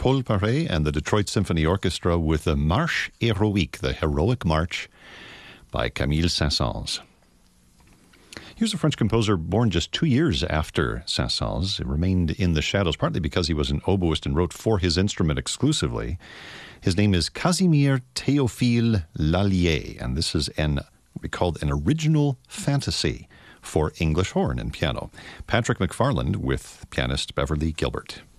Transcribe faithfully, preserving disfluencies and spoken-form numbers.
Paul Paré and the Detroit Symphony Orchestra with the Marche Héroïque, the Heroic March by Camille Saint-Saëns. He was a French composer born just two years after Saint-Saëns. He remained in the shadows, partly because he was an oboist and wrote for his instrument exclusively. His name is Casimir Théophile Lallier, and this is an what we called an original fantasy for English horn and piano. Patrick McFarland with pianist Beverly Gilbert.